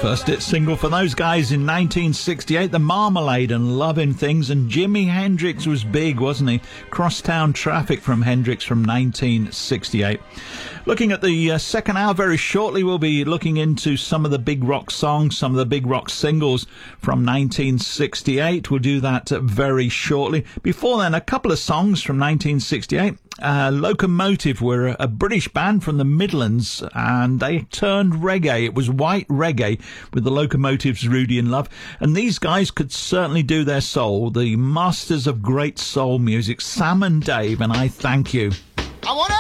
First hit single for those guys in 1968, The Marmalade and Lovin' Things, and Jimi Hendrix was big, wasn't he? Crosstown Traffic from Hendrix from 1968. Looking at the second hour very shortly, we'll be looking into some of the big rock songs, some of the big rock singles from 1968. We'll do that very shortly. Before then, a couple of songs from 1968. Locomotive were a British band from the Midlands, and they turned reggae. It was white reggae with the Locomotives' Rudy and Love, and these guys could certainly do their soul. The masters of great soul music, Sam and Dave, and I Thank You. I wanna